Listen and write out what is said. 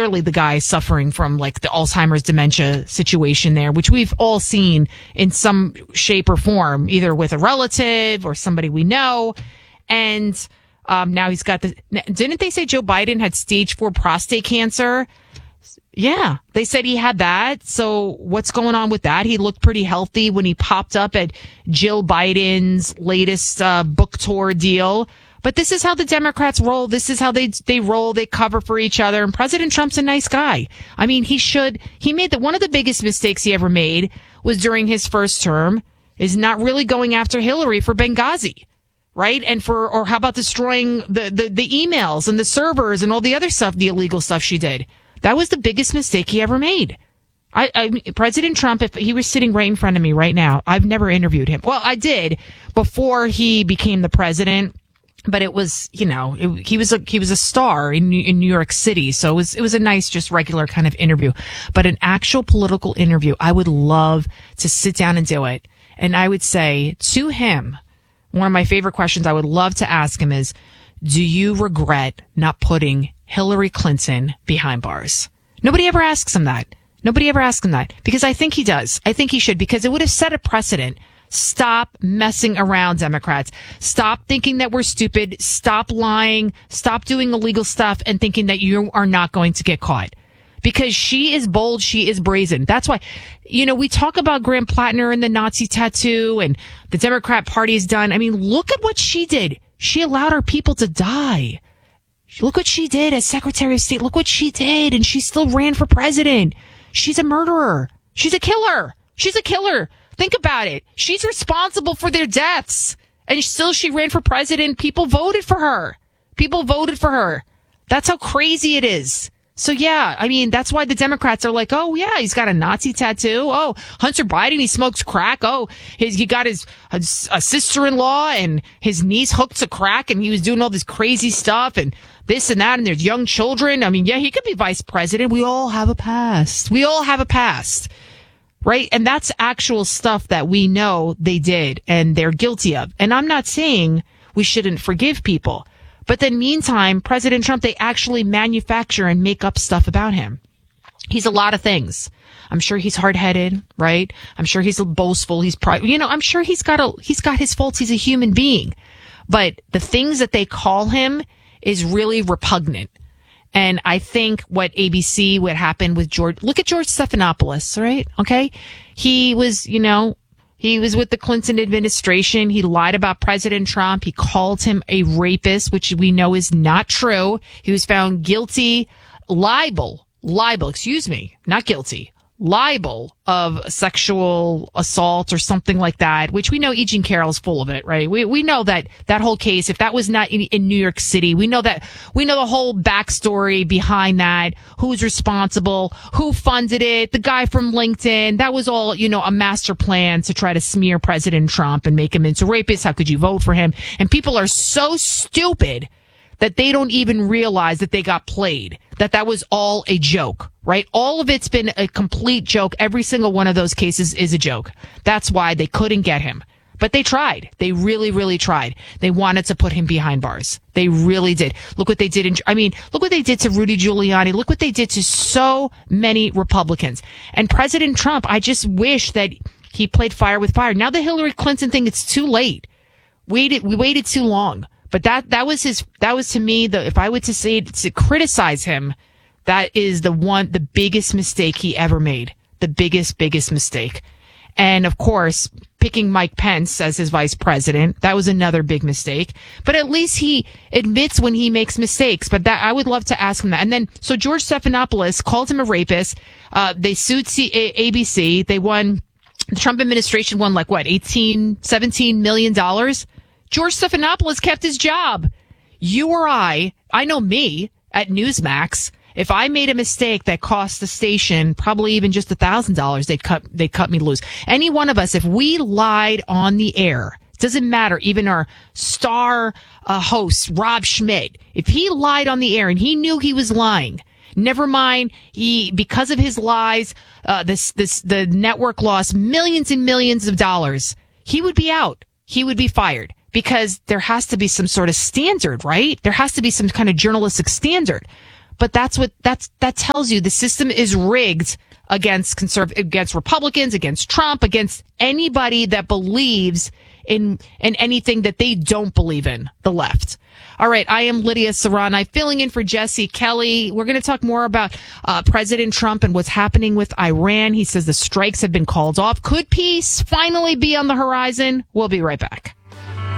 clearly the guy suffering from like the Alzheimer's dementia situation there, which we've all seen in some shape or form, either with a relative or somebody we know. And now he's got didn't they say Joe Biden had stage 4 prostate cancer? Yeah, they said he had that. So what's going on with that? He looked pretty healthy when he popped up at Jill Biden's latest book tour deal. But this is how the Democrats roll. This is how they roll. They cover for each other. And President Trump's a nice guy. I mean, he made one of the biggest mistakes he ever made was during his first term is not really going after Hillary for Benghazi. Right? And or how about destroying the emails and the servers and all the other stuff, the illegal stuff she did. That was the biggest mistake he ever made. President Trump, if he was sitting right in front of me right now, I've never interviewed him. Well, I did before he became the president. But it was, he was a star in New York City. So it was a nice, just regular kind of interview. But an actual political interview, I would love to sit down and do it. And I would say to him, one of my favorite questions I would love to ask him is, do you regret not putting Hillary Clinton behind bars? Nobody ever asks him that. Nobody ever asks him that because I think he does. I think he should because it would have set a precedent. Stop messing around, Democrats. Stop thinking that we're stupid. Stop lying. Stop doing illegal stuff and thinking that you are not going to get caught. Because she is bold. She is brazen. That's why, we talk about Graham Plattner and the Nazi tattoo and the Democrat Party has done. I mean, look at what she did. She allowed our people to die. Look what she did as Secretary of State. Look what she did. And she still ran for president. She's a murderer. She's a killer. She's a killer. Think about it. She's responsible for their deaths. And still she ran for president. People voted for her. That's how crazy it is. So, yeah, I mean, that's why the Democrats are like, oh, yeah, he's got a Nazi tattoo. Oh, Hunter Biden, he smokes crack. Oh, he got his sister-in-law and his niece hooked to crack and he was doing all this crazy stuff and this and that. And there's young children. I mean, yeah, he could be vice president. We all have a past. Right? And that's actual stuff that we know they did and they're guilty of. And I'm not saying we shouldn't forgive people. But then meantime, President Trump, they actually manufacture and make up stuff about him. He's a lot of things. I'm sure he's hard-headed, right? I'm sure he's boastful. He's I'm sure he's got his faults. He's a human being. But the things that they call him is really repugnant. And I think what happened with George, look at George Stephanopoulos, right? Okay. He was with the Clinton administration. He lied about President Trump. He called him a rapist, which we know is not true. He was found guilty, libel, not guilty, libel of sexual assault or something like that, which we know E. Jean Carroll is full of it, right? We know that whole case, if that was not in New York City, we know the whole backstory behind that, who's responsible, who funded it, the guy from LinkedIn, that was all, a master plan to try to smear President Trump and make him into a rapist. How could you vote for him? And people are so stupid that they don't even realize that they got played, that was all a joke, right? All of it's been a complete joke. Every single one of those cases is a joke. That's why they couldn't get him. But they tried. They really, really tried. They wanted to put him behind bars. They really did. Look what they did. Look what they did to Rudy Giuliani. Look what they did to so many Republicans. And President Trump, I just wish that he played fire with fire. Now the Hillary Clinton thing, it's too late. We waited too long. But that was to me, if I were to say, to criticize him, that is the biggest mistake he ever made. The biggest mistake. And of course, picking Mike Pence as his vice president, that was another big mistake. But at least he admits when he makes mistakes. But that I would love to ask him that. And then, so George Stephanopoulos called him a rapist. They sued ABC. They won, the Trump administration won $17 million. George Stephanopoulos kept his job. You or I know me at Newsmax, if I made a mistake that cost the station probably even just $1,000, they'd cut me loose. Any one of us, if we lied on the air, doesn't matter, even our star host, Rob Schmidt, if he lied on the air and he knew he was lying, never mind, because of his lies, the network lost millions and millions of dollars, he would be out. He would be fired. Because there has to be some sort of standard, right? There has to be some kind of journalistic standard. But that tells you the system is rigged against Republicans, against Trump, against anybody that believes in anything that they don't believe in, the left. All right, I am Lydia Serrani, filling in for Jesse Kelly. We're going to talk more about President Trump and what's happening with Iran. He says the strikes have been called off. Could peace finally be on the horizon? We'll be right back.